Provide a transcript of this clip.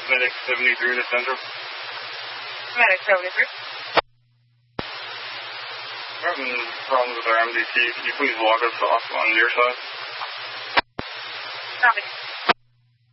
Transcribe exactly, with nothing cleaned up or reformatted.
Medic seventy-three to Central. Medic seventy-three. We're having problems with our M D T. Can you please walk us off on your side? Copy.